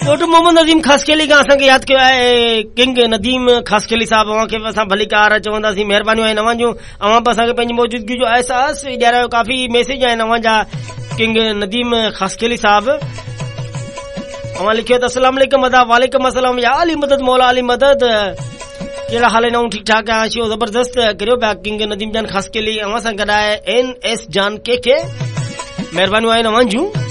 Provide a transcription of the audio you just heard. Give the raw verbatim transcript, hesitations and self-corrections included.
doctor Mohammad Nadeem ख़ासकेली खां असांखे यादि कयो आहे किंग नदीम ख़ासकेली साहब अवां खे असां भली कार चवंदासीं महिरबानियूं आहिनि अवां जूं अवां बि असांखे पंहिंजी मौजूदगी जो अहसास ॾियारायो काफ़ी मैसेज आहिनि अवां जा किंग नदीम ख़ासकेली साहब अवां लिखियो त अस्सलाम वालेकुम अदा वालेकुम अस्सलाम या अली मदद मौला अली मदद कहिड़ा हाल आहिनि ठीक ठाक आहियां शियो ज़बरदस्त करियो पिया किंग नदीम जान ख़ासकेली अवां सां गॾु आहे एन एस जान के के महिरबानियूं आहिनि अवां जूं